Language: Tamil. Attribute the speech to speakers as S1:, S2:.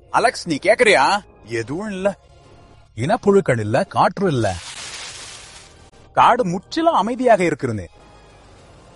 S1: அலெக்ஸ், நீ கேக்குறியா? எதுவும் இல்ல. இனப்புழுக்கள் இல்ல, காற்று இல்ல, காடு முற்றிலும் அமைதியாக இருக்கிறது.